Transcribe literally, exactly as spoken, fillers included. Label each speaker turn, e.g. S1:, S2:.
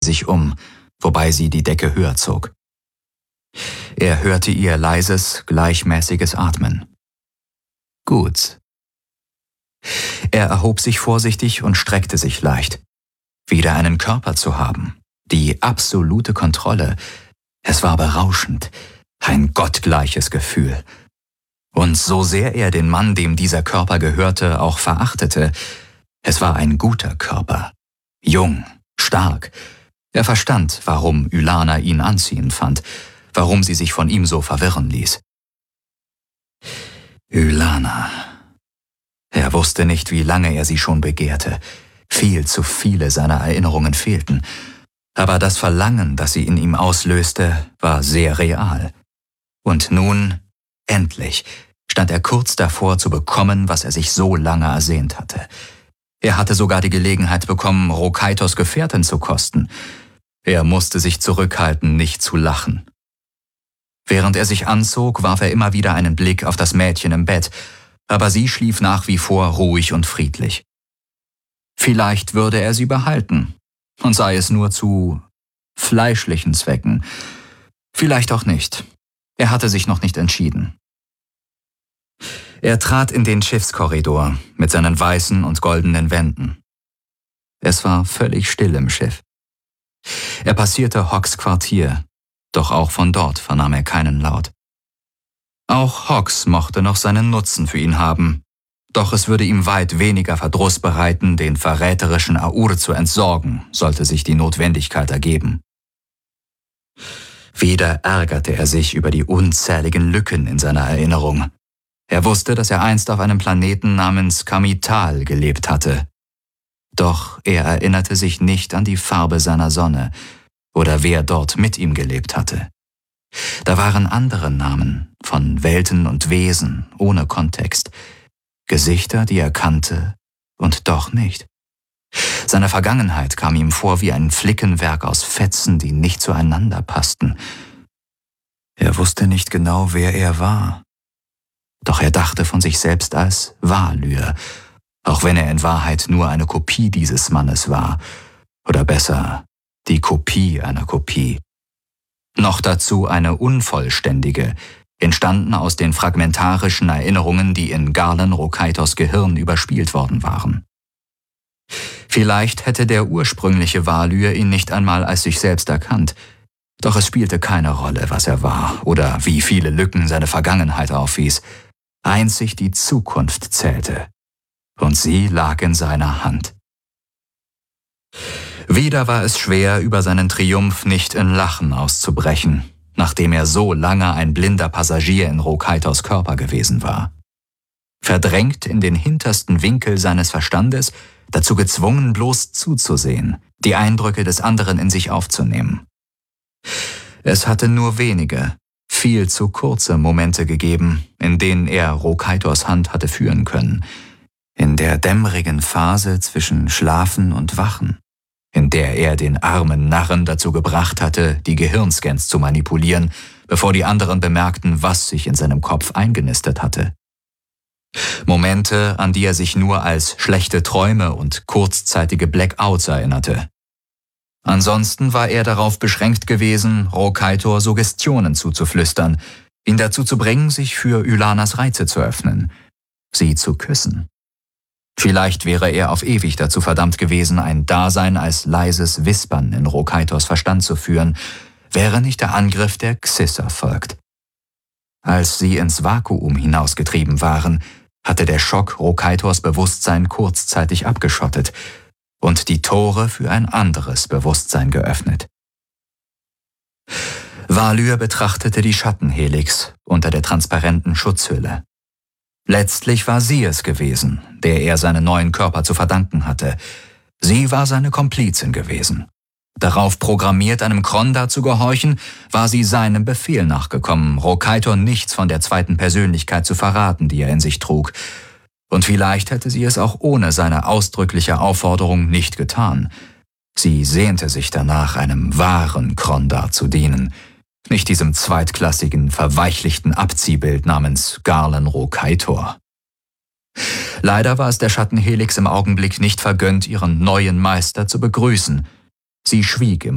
S1: sich um, wobei sie die Decke höher zog. Er hörte ihr leises, gleichmäßiges Atmen. Gut. Er erhob sich vorsichtig und streckte sich leicht. Wieder einen Körper zu haben, die absolute Kontrolle, es war berauschend, ein gottgleiches Gefühl. Und so sehr er den Mann, dem dieser Körper gehörte, auch verachtete, es war ein guter Körper, jung, stark. Er verstand, warum Ylana ihn anziehend fand, warum sie sich von ihm so verwirren ließ. Ylana. Er wusste nicht, wie lange er sie schon begehrte. Viel zu viele seiner Erinnerungen fehlten. Aber das Verlangen, das sie in ihm auslöste, war sehr real. Und nun, endlich, stand er kurz davor zu bekommen, was er sich so lange ersehnt hatte. Er hatte sogar die Gelegenheit bekommen, Rokaitos Gefährtin zu kosten. Er musste sich zurückhalten, nicht zu lachen. Während er sich anzog, warf er immer wieder einen Blick auf das Mädchen im Bett, aber sie schlief nach wie vor ruhig und friedlich. Vielleicht würde er sie behalten, und sei es nur zu fleischlichen Zwecken. Vielleicht auch nicht. Er hatte sich noch nicht entschieden. Er trat in den Schiffskorridor mit seinen weißen und goldenen Wänden. Es war völlig still im Schiff. Er passierte Hawks Quartier, doch auch von dort vernahm er keinen Laut. Auch Hawks mochte noch seinen Nutzen für ihn haben, doch es würde ihm weit weniger Verdruss bereiten, den verräterischen Aur zu entsorgen, sollte sich die Notwendigkeit ergeben. Wieder ärgerte er sich über die unzähligen Lücken in seiner Erinnerung. Er wusste, dass er einst auf einem Planeten namens Kamital gelebt hatte. Doch er erinnerte sich nicht an die Farbe seiner Sonne oder wer dort mit ihm gelebt hatte. Da waren andere Namen von Welten und Wesen ohne Kontext, Gesichter, die er kannte und doch nicht. Seine Vergangenheit kam ihm vor wie ein Flickenwerk aus Fetzen, die nicht zueinander passten. Er wusste nicht genau, wer er war. Doch er dachte von sich selbst als Valyr, auch wenn er in Wahrheit nur eine Kopie dieses Mannes war. Oder besser, die Kopie einer Kopie. Noch dazu eine unvollständige, entstanden aus den fragmentarischen Erinnerungen, die in Garland Rokaitos Gehirn überspielt worden waren. Vielleicht hätte der ursprüngliche Valyr ihn nicht einmal als sich selbst erkannt, doch es spielte keine Rolle, was er war oder wie viele Lücken seine Vergangenheit aufwies. Einzig die Zukunft zählte, und sie lag in seiner Hand. Wieder war es schwer, über seinen Triumph nicht in Lachen auszubrechen, nachdem er so lange ein blinder Passagier in Rokaitos Körper gewesen war. Verdrängt in den hintersten Winkel seines Verstandes, dazu gezwungen, bloß zuzusehen, die Eindrücke des anderen in sich aufzunehmen. Es hatte nur wenige, viel zu kurze Momente gegeben, in denen er Rokaitos Hand hatte führen können, in der dämmerigen Phase zwischen Schlafen und Wachen, in der er den armen Narren dazu gebracht hatte, die Gehirnscans zu manipulieren, bevor die anderen bemerkten, was sich in seinem Kopf eingenistet hatte. Momente, an die er sich nur als schlechte Träume und kurzzeitige Blackouts erinnerte. Ansonsten war er darauf beschränkt gewesen, Rokaitor Suggestionen zuzuflüstern, ihn dazu zu bringen, sich für Ylanas Reize zu öffnen, sie zu küssen. Vielleicht wäre er auf ewig dazu verdammt gewesen, ein Dasein als leises Wispern in Rokaitors Verstand zu führen, wäre nicht der Angriff der Xis erfolgt. Als sie ins Vakuum hinausgetrieben waren, hatte der Schock Rokaitors Bewusstsein kurzzeitig abgeschottet und die Tore für ein anderes Bewusstsein geöffnet. Valyr betrachtete die Schattenhelix unter der transparenten Schutzhülle. Letztlich war sie es gewesen, der er seinen neuen Körper zu verdanken hatte. Sie war seine Komplizin gewesen. Darauf programmiert, einem Kronda zu gehorchen, war sie seinem Befehl nachgekommen, Rokaitor nichts von der zweiten Persönlichkeit zu verraten, die er in sich trug. Und vielleicht hätte sie es auch ohne seine ausdrückliche Aufforderung nicht getan. Sie sehnte sich danach, einem wahren Kronda zu dienen, nicht diesem zweitklassigen, verweichlichten Abziehbild namens Garland Rokaitor. Leider war es der Schattenhelix im Augenblick nicht vergönnt, ihren neuen Meister zu begrüßen. Sie schwieg im